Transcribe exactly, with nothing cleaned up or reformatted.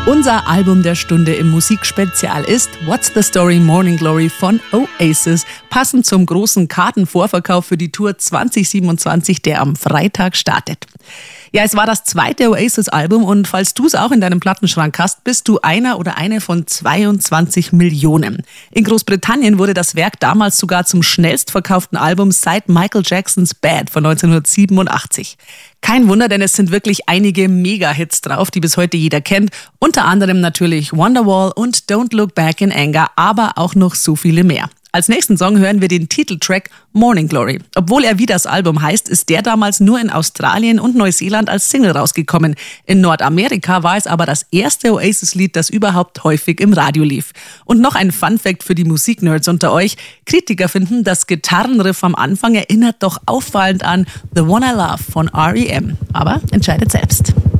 Unser Album der Stunde im Musikspezial ist What's the Story Morning Glory von Oasis, passend zum großen Kartenvorverkauf für die Tour zwanzig siebenundzwanzig, der am Freitag startet. Ja, es war das zweite Oasis-Album und falls du es auch in deinem Plattenschrank hast, bist du einer oder eine von zweiundzwanzig Millionen. In Großbritannien wurde das Werk damals sogar zum schnellstverkauften Album seit Michael Jacksons Bad von neunzehnhundertsiebenundachtzig. Kein Wunder, denn es sind wirklich einige Mega-Hits drauf, die bis heute jeder kennt. Unter anderem natürlich Wonderwall und Don't Look Back in Anger, aber auch noch so viele mehr. Als nächsten Song hören wir den Titeltrack Morning Glory. Obwohl er wie das Album heißt, ist der damals nur in Australien und Neuseeland als Single rausgekommen. In Nordamerika war es aber das erste Oasis-Lied, das überhaupt häufig im Radio lief. Und noch ein Fun-Fact für die Musiknerds unter euch. Kritiker finden, das Gitarrenriff am Anfang erinnert doch auffallend an The One I Love von R E M. Aber entscheidet selbst.